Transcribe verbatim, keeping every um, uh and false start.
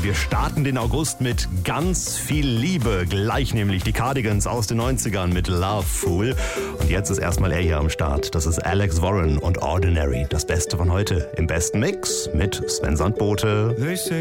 Wir starten den August mit ganz viel Liebe. Gleich nämlich die Cardigans aus den neunzigern mit Love Fool. Und jetzt ist erstmal er hier am Start. Das ist Alex Warren und Ordinary. Das Beste von heute im besten Mix mit Sven Sandbote.